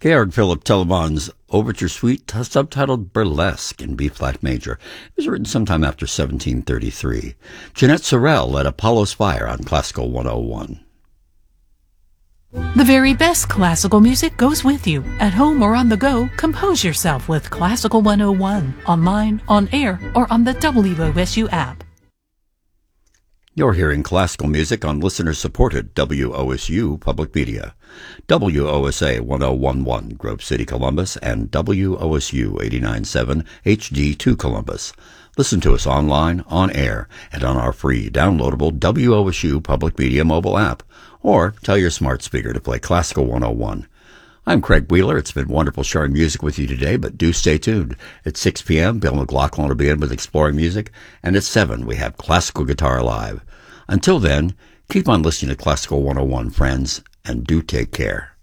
Georg Philipp Telemann's Overture Suite, subtitled Burlesque in B-flat major. It was written sometime after 1733. Jeanette Sorel led Apollo's Fire on Classical 101. The very best classical music goes with you. At home or on the go, compose yourself with Classical 101, online, on air, or on the WOSU app. You're hearing classical music on listener-supported WOSU Public Media. WOSA 1011 Grove City, Columbus, and WOSU 89.7 HD2 Columbus. Listen to us online, on air, and on our free downloadable WOSU Public Media mobile app. Or tell your smart speaker to play Classical 101. I'm Craig Wheeler. It's been wonderful sharing music with you today, but do stay tuned. At 6 p.m., Bill McLaughlin will be in with Exploring Music, and at 7, we have Classical Guitar Live. Until then, keep on listening to Classical 101, friends, and do take care.